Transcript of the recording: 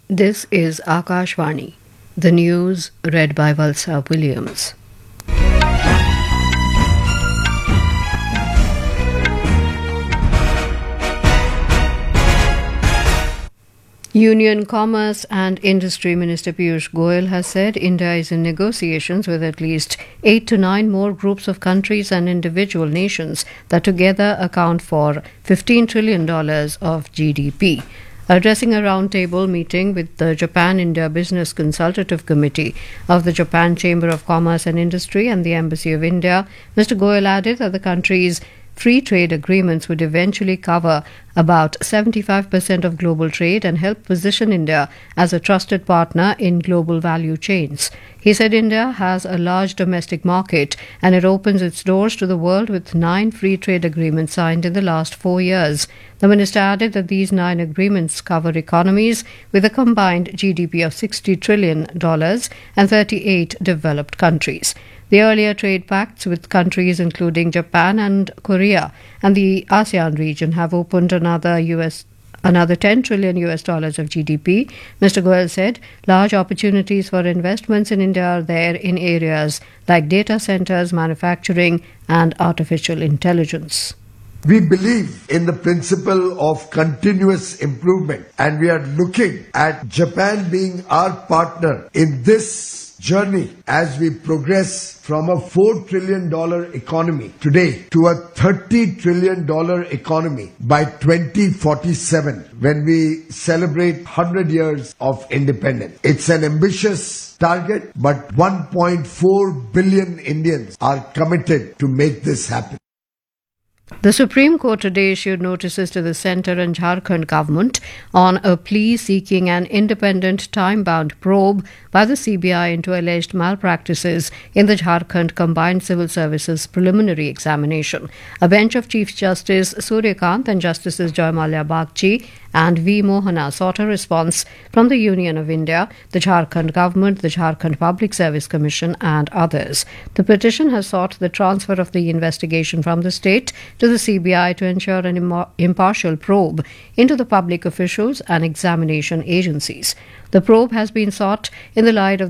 This is Akashvani. The news read by Valsa Williams. Union Commerce and Industry Minister Piyush Goyal has said India is in negotiations with at least 8 to 9 more groups of countries and individual nations that together account for $15 trillion of GDP. Addressing a roundtable meeting with the Japan-India Business Consultative Committee of the Japan Chamber of Commerce and Industry and the Embassy of India, Mr. Goyal added that the country's free trade agreements would eventually cover about 75% of global trade and help position India as a trusted partner in global value chains. He said India has a large domestic market and it opens its doors to the world with 9 free trade agreements signed in the last 4 years. The minister added that these 9 agreements cover economies with a combined GDP of $60 trillion and 38 developed countries. The earlier trade pacts with countries including Japan and Korea and the ASEAN region have opened another $10 trillion of GDP. Mr. Goyal said large opportunities for investments in India are there in areas like data centers, manufacturing and artificial intelligence. We believe in the principle of continuous improvement, and we are looking at Japan being our partner in this journey as we progress from a $4 trillion economy today to a $30 trillion economy by 2047 when we celebrate 100 years of independence. It's an ambitious target, but 1.4 billion Indians are committed to make this happen. The Supreme Court today issued notices to the Centre and Jharkhand government on a plea seeking an independent time-bound probe by the CBI into alleged malpractices in the Jharkhand Combined Civil Services preliminary examination. A bench of Chief Justice Suryakant and Justices Joy Mallya Bagchi and V. Mohana sought a response from the Union of India, the Jharkhand government, the Jharkhand Public Service Commission and others. The petition has sought the transfer of the investigation from the state to the CBI to ensure an impartial probe into the public officials and examination agencies. The probe has been sought in the light of